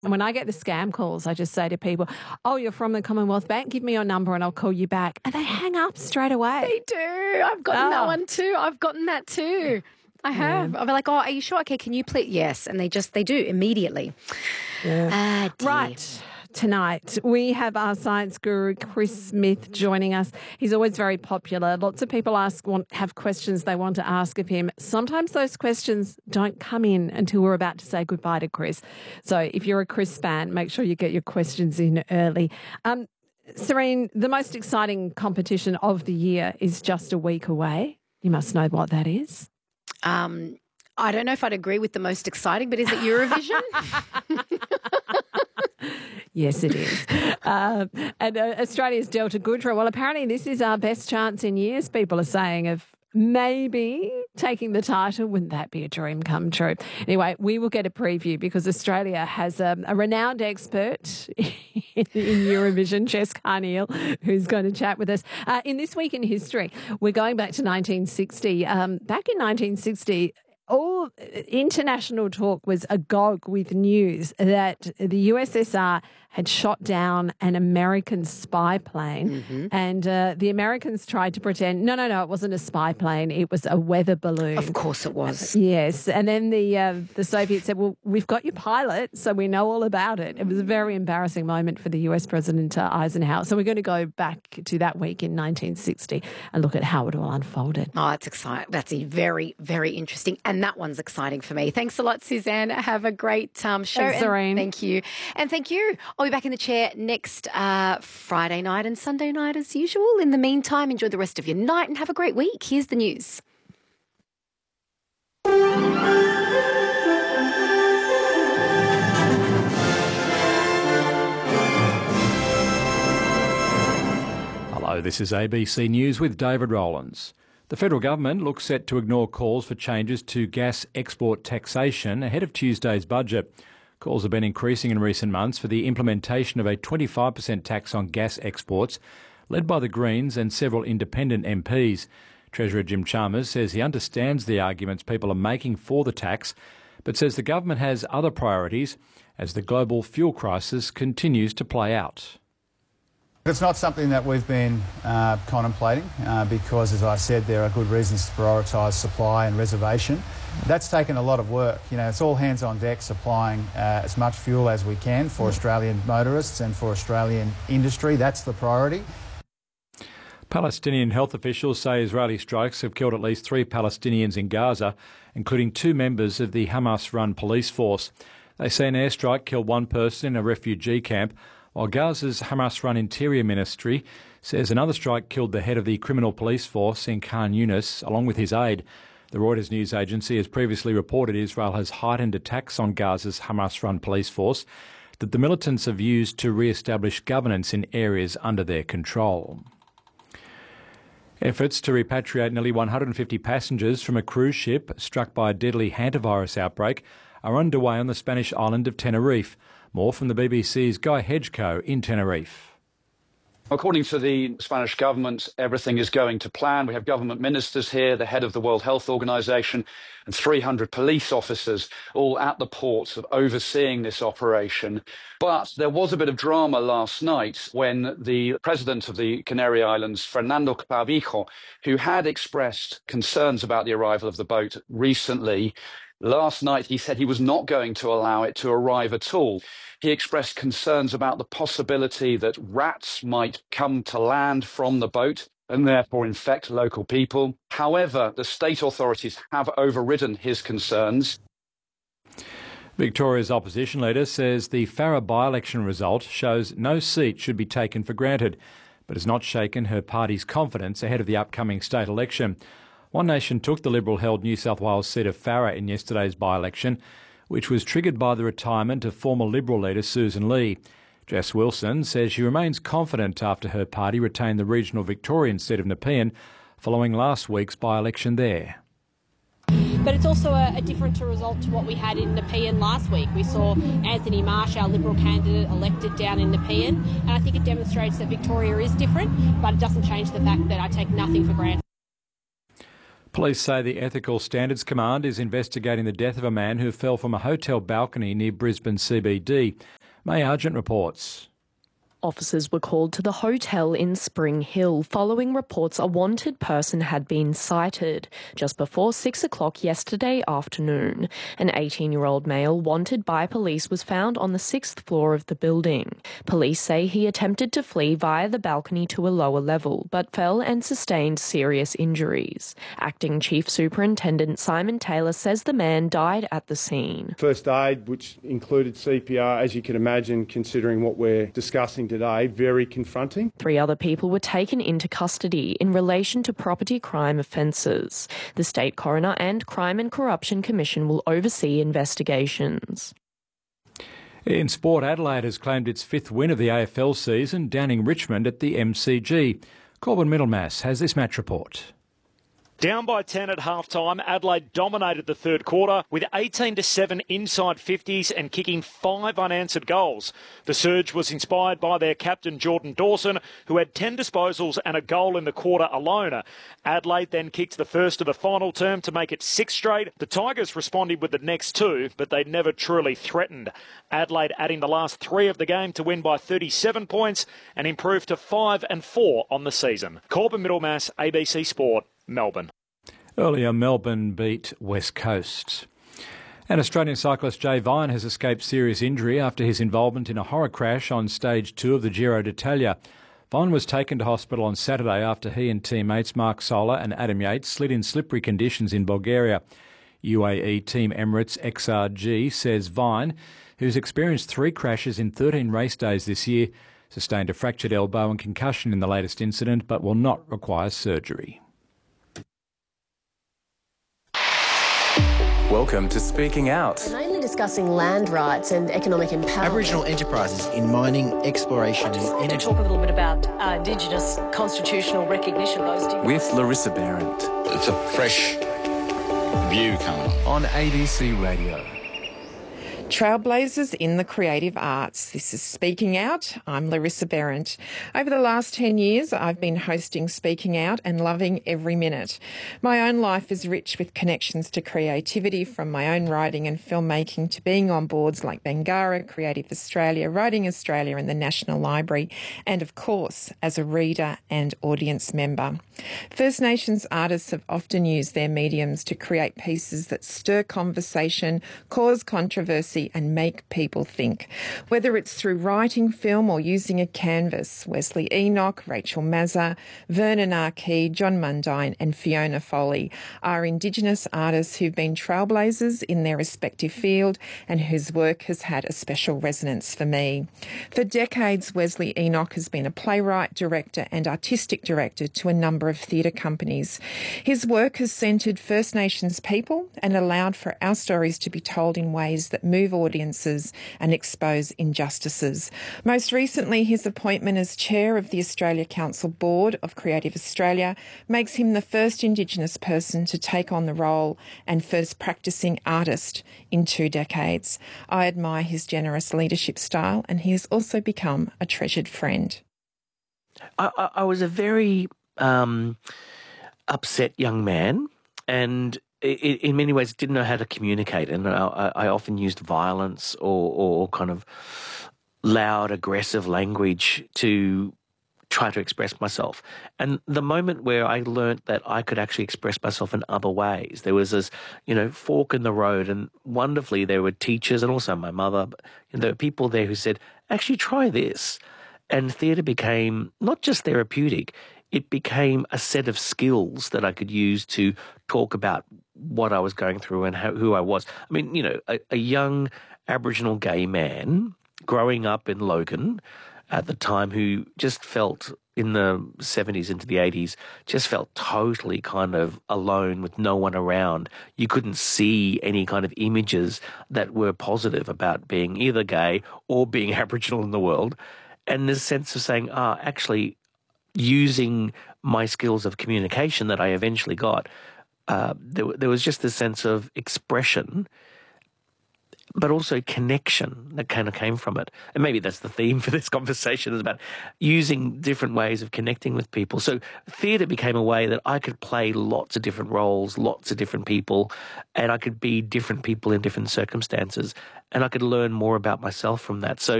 When I get the scam calls, I just say to people, oh, you're from the Commonwealth Bank, give me your number and I'll call you back. And they hang up straight away. They do. I've gotten that one too. I've gotten that too. I have. I'll be like, oh, are you sure? Okay, can you please? Yes. And they do immediately. Yeah. Right. Tonight, we have our science guru, Chris Smith, joining us. He's always very popular. Lots of people have questions they want to ask of him. Sometimes those questions don't come in until we're about to say goodbye to Chris. So if you're a Chris fan, make sure you get your questions in early. Serene, the most exciting competition of the year is just a week away. You must know what that is. I don't know if I'd agree with the most exciting, but is it Eurovision? Yes, it is. And Australia's Delta Goodra. Well, apparently this is our best chance in years, people are saying, of maybe taking the title. Wouldn't that be a dream come true? Anyway, we will get a preview because Australia has a renowned expert in Eurovision, Jess Carneal, who's going to chat with us. In This Week in History, we're going back to 1960. Back in 1960, all international talk was agog with news that the USSR had shot down an American spy plane, and the Americans tried to pretend, no, it wasn't a spy plane, it was a weather balloon. Of course it was. Yes, and then the Soviets said, well, we've got your pilot, so we know all about it. It was a very embarrassing moment for the US President Eisenhower. So we're going to go back to that week in 1960 and look at how it all unfolded. Oh, that's exciting. That's very, very interesting. And that one's exciting for me. Thanks a lot, Suzanne. Have a great show. Thanks, Serene. Thank you. And thank you. I'll be back in the chair next Friday night and Sunday night as usual. In the meantime, enjoy the rest of your night and have a great week. Here's the news. Hello, this is ABC News with David Rowlands. The federal government looks set to ignore calls for changes to gas export taxation ahead of Tuesday's budget. Calls have been increasing in recent months for the implementation of a 25% tax on gas exports, led by the Greens and several independent MPs. Treasurer Jim Chalmers says he understands the arguments people are making for the tax, but says the government has other priorities as the global fuel crisis continues to play out. It's not something that we've been contemplating because, as I said, there are good reasons to prioritise supply and reservation. That's taken a lot of work. You know, it's all hands on deck supplying as much fuel as we can for Australian motorists and for Australian industry. That's the priority. Palestinian health officials say Israeli strikes have killed at least 3 Palestinians in Gaza, including 2 members of the Hamas-run police force. They say an airstrike killed 1 person in a refugee camp, while Gaza's Hamas-run Interior Ministry says another strike killed the head of the criminal police force in Khan Yunis, along with his aide. The Reuters news agency has previously reported Israel has heightened attacks on Gaza's Hamas-run police force that the militants have used to re-establish governance in areas under their control. Efforts to repatriate nearly 150 passengers from a cruise ship struck by a deadly hantavirus outbreak are underway on the Spanish island of Tenerife. More from the BBC's Guy Hedgecoe in Tenerife. According to the Spanish government, everything is going to plan. We have government ministers here, the head of the World Health Organization, and 300 police officers all at the ports overseeing this operation. But there was a bit of drama last night when the president of the Canary Islands, Fernando Clavijo, who had expressed concerns about the arrival of the boat recently, last night he said he was not going to allow it to arrive at all. He expressed concerns about the possibility that rats might come to land from the boat and therefore infect local people. However, the state authorities have overridden his concerns. Victoria's opposition leader says the Farrer by-election result shows no seat should be taken for granted, but has not shaken her party's confidence ahead of the upcoming state election. One Nation took the Liberal-held New South Wales seat of Farrer in yesterday's by-election, which was triggered by the retirement of former Liberal leader Susan Lee. Jess Wilson says she remains confident after her party retained the regional Victorian seat of Nepean following last week's by-election there. But it's also a different result to what we had in Nepean last week. We saw Anthony Marsh, our Liberal candidate, elected down in Nepean, and I think it demonstrates that Victoria is different, but it doesn't change the fact that I take nothing for granted. Police say the Ethical Standards Command is investigating the death of a man who fell from a hotel balcony near Brisbane CBD. May Argent reports. Officers were called to the hotel in Spring Hill following reports a wanted person had been sighted just before 6 o'clock yesterday afternoon. An 18-year-old male wanted by police was found on the 6th floor of the building. Police say he attempted to flee via the balcony to a lower level but fell and sustained serious injuries. Acting Chief Superintendent Simon Taylor says the man died at the scene. First aid, which included CPR, as you can imagine, considering what we're discussing today, very confronting. 3 other people were taken into custody in relation to property crime offences. The State Coroner and Crime and Corruption Commission will oversee investigations. In sport, Adelaide has claimed its 5th win of the AFL season, downing Richmond at the MCG. Corbin Middlemass has this match report. Down by 10 at half-time, Adelaide dominated the third quarter with 18-7 inside 50s and kicking 5 unanswered goals. The surge was inspired by their captain Jordan Dawson, who had 10 disposals and a goal in the quarter alone. Adelaide then kicked the first of the final term to make it 6 straight. The Tigers responded with the next 2, but they never truly threatened. Adelaide adding the last 3 of the game to win by 37 points and improve to 5-4 on the season. Corbin Middlemass, ABC Sport, Melbourne. Earlier, Melbourne beat West Coast. And Australian cyclist Jay Vine has escaped serious injury after his involvement in a horror crash on stage 2 of the Giro d'Italia. Vine was taken to hospital on Saturday after he and teammates Mark Soler and Adam Yates slid in slippery conditions in Bulgaria. UAE Team Emirates XRG says Vine, who's experienced 3 crashes in 13 race days this year, sustained a fractured elbow and concussion in the latest incident but will not require surgery. Welcome to Speaking Out. Mainly discussing land rights and economic empowerment. Aboriginal enterprises in mining, exploration and energy. Talk a little bit about Indigenous constitutional recognition. With Larissa Behrendt. It's a fresh view coming on ABC Radio. Trailblazers in the creative arts. This is Speaking Out. I'm Larissa Behrendt. Over the last 10 years, I've been hosting Speaking Out and loving every minute. My own life is rich with connections to creativity, from my own writing and filmmaking to being on boards like Bangarra, Creative Australia, Writing Australia and the National Library, and of course, as a reader and audience member. First Nations artists have often used their mediums to create pieces that stir conversation, cause controversy and make people think. Whether it's through writing, film or using a canvas, Wesley Enoch, Rachel Mazza, Vernon Arkey, John Mundine and Fiona Foley are Indigenous artists who've been trailblazers in their respective field and whose work has had a special resonance for me. For decades, Wesley Enoch has been a playwright, director and artistic director to a number of theatre companies. His work has centred First Nations people and allowed for our stories to be told in ways that move audiences and expose injustices. Most recently, his appointment as chair of the Australia Council Board of Creative Australia makes him the first Indigenous person to take on the role and first practising artist in 2 decades. I admire his generous leadership style and he has also become a treasured friend. I was a very upset young man and in many ways didn't know how to communicate, and I often used violence or kind of loud, aggressive language to try to express myself. And the moment where I learnt that I could actually express myself in other ways, there was this, fork in the road, and wonderfully there were teachers and also my mother, there were people there who said, actually try this. And theatre became not just therapeutic, it became a set of skills that I could use to talk about what I was going through and who I was. I mean, a young Aboriginal gay man growing up in Logan at the time who just felt in the 70s into the 80s, just felt totally kind of alone with no one around. You couldn't see any kind of images that were positive about being either gay or being Aboriginal in the world. And this sense of saying, actually, using my skills of communication that I eventually got, there was just this sense of expression but also connection that kind of came from it. And maybe that's the theme for this conversation, is about using different ways of connecting with people. So theatre became a way that I could play lots of different roles, lots of different people, and I could be different people in different circumstances, and I could learn more about myself from that. So